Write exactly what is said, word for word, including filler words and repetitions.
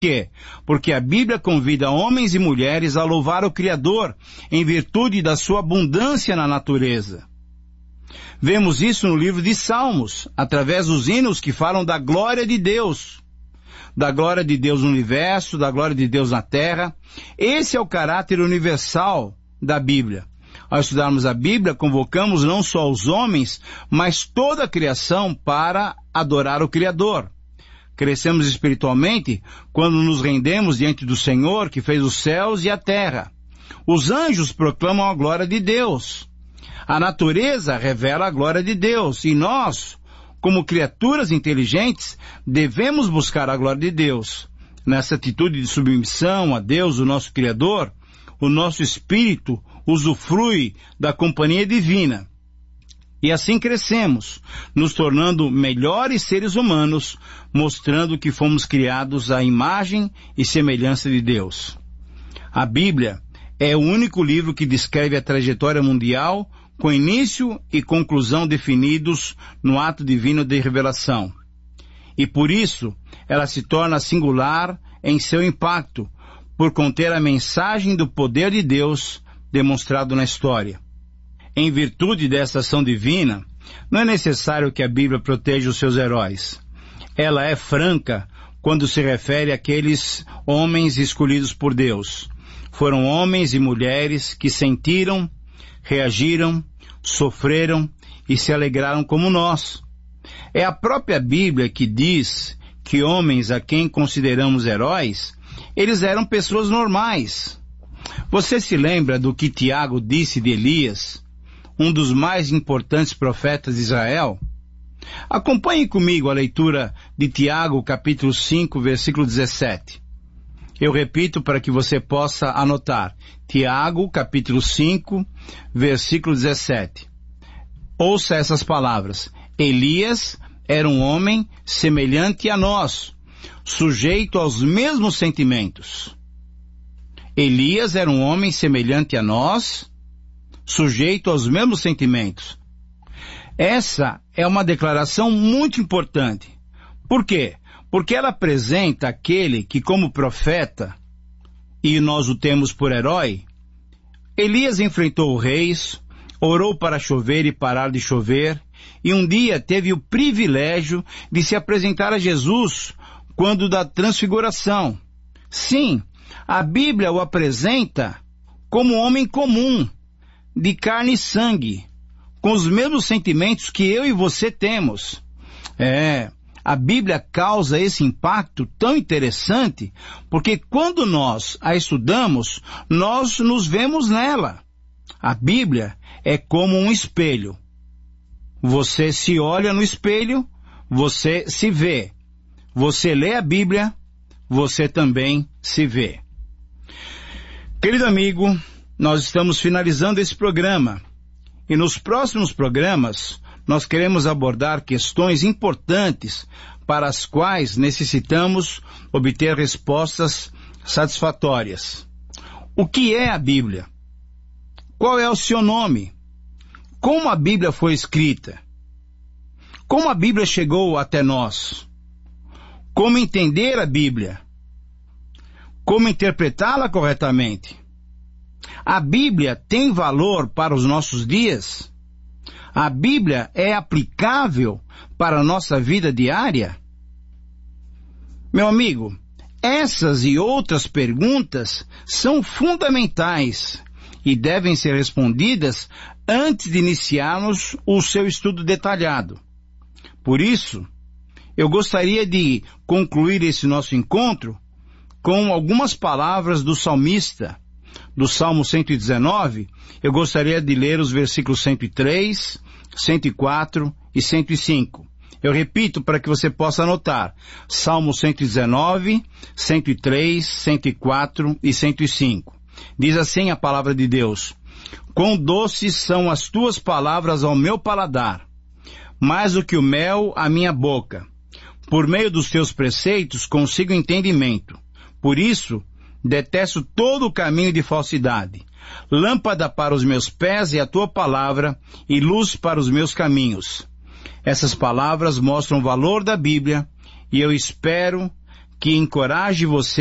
quê? Porque a Bíblia convida homens e mulheres a louvar o Criador em virtude da sua abundância na natureza. Vemos isso no livro de Salmos, através dos hinos que falam da glória de Deus. Da glória de Deus no universo, da glória de Deus na terra. Esse é o caráter universal da Bíblia. Ao estudarmos a Bíblia, convocamos não só os homens, mas toda a criação para adorar o Criador. Crescemos espiritualmente quando nos rendemos diante do Senhor que fez os céus e a terra. Os anjos proclamam a glória de Deus. A natureza revela a glória de Deus. E nós, como criaturas inteligentes, devemos buscar a glória de Deus. Nessa atitude de submissão a Deus, o nosso Criador, o nosso espírito usufrui da companhia divina. E assim crescemos, nos tornando melhores seres humanos, mostrando que fomos criados à imagem e semelhança de Deus. A Bíblia é o único livro que descreve a trajetória mundial com início e conclusão definidos no ato divino de revelação. E por isso, ela se torna singular em seu impacto, por conter a mensagem do poder de Deus demonstrado na história. Em virtude dessa ação divina, não é necessário que a Bíblia proteja os seus heróis. Ela é franca quando se refere àqueles homens escolhidos por Deus. Foram homens e mulheres que sentiram, reagiram, sofreram e se alegraram como nós. É a própria Bíblia que diz que homens a quem consideramos heróis, eles eram pessoas normais. Você se lembra do que Tiago disse de Elias, um dos mais importantes profetas de Israel? Acompanhe comigo a leitura de Tiago, capítulo cinco, versículo dezessete. Eu repito para que você possa anotar. Tiago, capítulo cinco, versículo dezessete. Ouça essas palavras. Elias era um homem semelhante a nós, sujeito aos mesmos sentimentos. Elias era um homem semelhante a nós, sujeito aos mesmos sentimentos. Essa é uma declaração muito importante. Por quê? Porque ela apresenta aquele que, como profeta, e nós o temos por herói, Elias enfrentou reis, orou para chover e parar de chover, e um dia teve o privilégio de se apresentar a Jesus quando da transfiguração. Sim, a Bíblia o apresenta como homem comum, de carne e sangue, com os mesmos sentimentos que eu e você temos. É, a Bíblia causa esse impacto tão interessante, porque quando nós a estudamos, nós nos vemos nela. A Bíblia é como um espelho. Você se olha no espelho, você se vê. Você lê a Bíblia, você também se vê. Querido amigo, nós estamos finalizando esse programa. E nos próximos programas, nós queremos abordar questões importantes para as quais necessitamos obter respostas satisfatórias. O que é a Bíblia? Qual é o seu nome? Como a Bíblia foi escrita? Como a Bíblia chegou até nós? Como entender a Bíblia? Como interpretá-la corretamente? A Bíblia tem valor para os nossos dias? A Bíblia é aplicável para a nossa vida diária? Meu amigo, essas e outras perguntas são fundamentais e devem ser respondidas antes de iniciarmos o seu estudo detalhado. Por isso, eu gostaria de concluir esse nosso encontro com algumas palavras do salmista. Do Salmo cento e dezenove, eu gostaria de ler os versículos cento e três, cento e quatro e cento e cinco. Eu repito para que você possa anotar. Salmo cento e dezenove, cento e três, cento e quatro e cento e cinco. Diz assim a palavra de Deus: Quão doces são as tuas palavras ao meu paladar, mais do que o mel à minha boca. Por meio dos teus preceitos consigo entendimento. Por isso, detesto todo o caminho de falsidade. Lâmpada para os meus pés é a tua palavra e luz para os meus caminhos. Essas palavras mostram o valor da Bíblia e eu espero que encoraje você